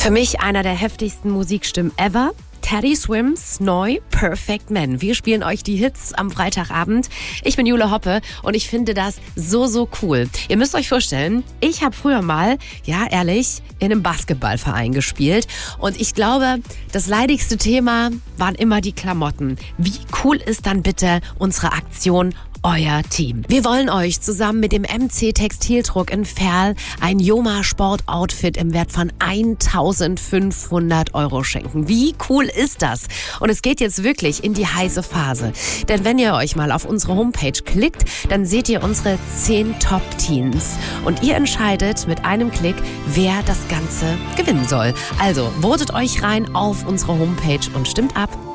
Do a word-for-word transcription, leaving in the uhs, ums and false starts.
Für mich einer der heftigsten Musikstimmen ever. Teddy Swims neu Perfect Man. Wir spielen euch die Hits am Freitagabend. Ich bin Jule Hoppe und ich finde das so, so cool. Ihr müsst euch vorstellen, ich habe früher mal, ja ehrlich, in einem Basketballverein gespielt. Und ich glaube, das leidigste Thema waren immer die Klamotten. Wie cool ist dann bitte unsere Aktion Euer Team? Wir wollen euch zusammen mit dem M C Textildruck in Verl ein Joma Sport Outfit im Wert von eintausendfünfhundert Euro schenken. Wie cool ist das? Und es geht jetzt wirklich in die heiße Phase. Denn wenn ihr euch mal auf unsere Homepage klickt, dann seht ihr unsere zehn Top-Teams. Und ihr entscheidet mit einem Klick, wer das Ganze gewinnen soll. Also votet euch rein auf unsere Homepage und stimmt ab.